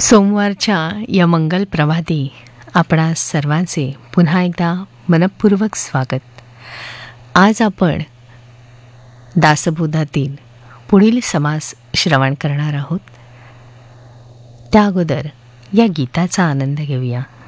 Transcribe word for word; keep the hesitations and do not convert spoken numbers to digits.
सोमवारच्या या मंगल प्रभाती आपणा सर्वांचे पुन्हा एकदा मनपूर्वक स्वागत. आज आपण दासबोधातील पुढील समास श्रवण करणार आहोत. त्या अगोदर या गीताचा आनंद घेऊया.